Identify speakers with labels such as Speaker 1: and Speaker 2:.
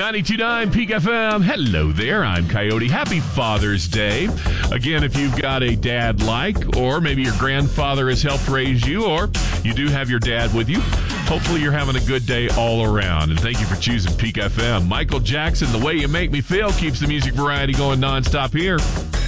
Speaker 1: 92.9 Peak FM. Hello there. I'm Coyote. Happy Father's Day. Again, if you've got a dad or maybe your grandfather has helped raise you, or you do have your dad with you, hopefully you're having a good day all around. And thank you for choosing Peak FM. Michael Jackson, The Way You Make Me Feel, keeps the music variety going nonstop here.